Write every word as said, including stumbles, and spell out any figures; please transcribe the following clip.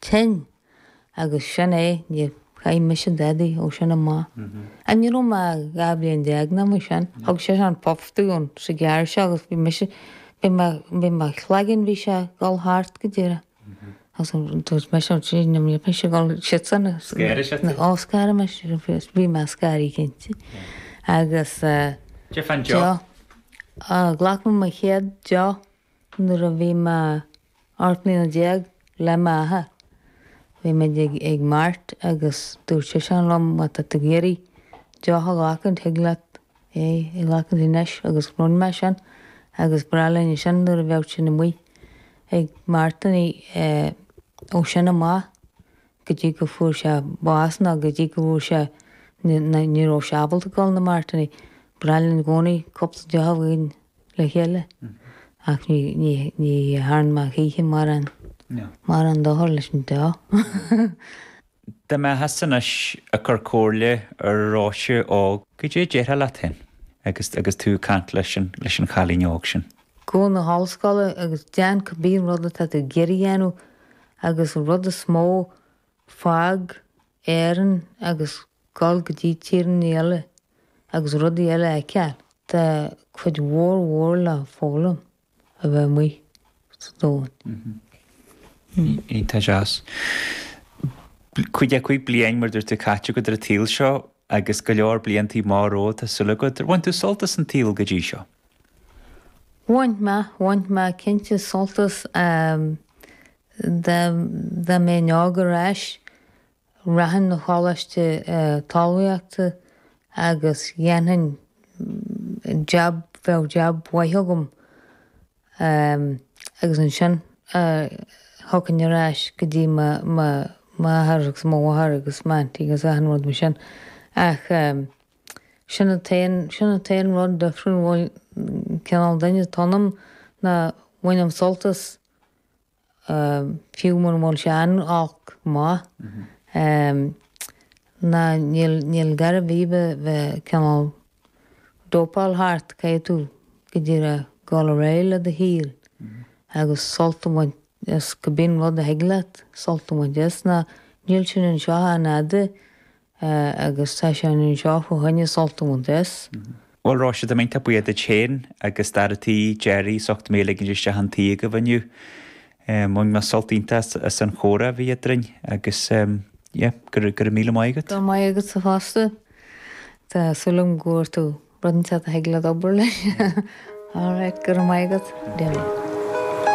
ten agus sin é ní cha mis dadaí ó sinna má. A ní má gablion deagna mu sin, agus sé an popftúún sa gghear se agus bhí mis bí mar chhlagann bhí se gáil háart go dtíire. Agus dúirt me an trí na mí pe se gáil sisanna na áscara me bhí me scarí cinnti. Agus Je fan jo? Ghlach me chéad jo nuair a bhí me ortnaí na déag le maithe. Bhí me ag mát agus dúirt sé sean lom mat a géirí deotha ghlachan hiaglaat é i ghlachan inis agus brún me sin agus bralainn sin nuair a bheoh sin na muoi ag mátaí ó sinna má go dtí go fuair se báasna go dtí go bhfuair se ní ó seabalta gáil na mátaí bralainn gcónaí copta deotha bhain le chéile ach ní háan má chiche mar an mar an dóthir leis an dá. Da me hasanis a chur cóirle ar ráise ó go dé détha le hen agus agus tú cant leis leis an chalíneog sin. Gó na hallscoile agus dean go bíon rud atá a geiríhéanú agus rud a smó fág éan agus gáil go dtí tíran eile agus rudaí eile ag ceall. Tá chuid mhór mhór le fólam a bheith muoi dóin. Ínta seas. Cuid a chuig bliain mar dúirt a caite go ar a tíl seo agus go leor bliantí máró a sula go bhain tú soltas an tíl go dtí seo. Bhaint me bhaint me cinnte soltas de mé neágar eis rahan na chálaiste talhaíochta agus dhéanaan jab bheith jab waithegum agus an sin thucann aráis go dtí máthragus móthar agus mantí agus ahanrad me sin ach sinna taon rud de friún bhil ceanál daine tonam na bhainam soltas fiú mar mór sean ách má na níl gar a bhíbe bheith ceanál dópáil háart cé tú go dtír a gáil a réile de híl agus soltam is go bíon rud a heaglaat soltam is na níl sin an seo an ada agus tá sé an seo chu haine soltam is. Bhil ráise a mínta buiad a chéin agus daratí Jerry socht méla giniste hantaí go bhainniu. Mún me soltínta is an chóra bhí drin agus gur gur míle maigad. Tá maigad sa fásta Tá sulam gúir tú brunta a heaglaat obair leis. Áráit gur maigad déanamh.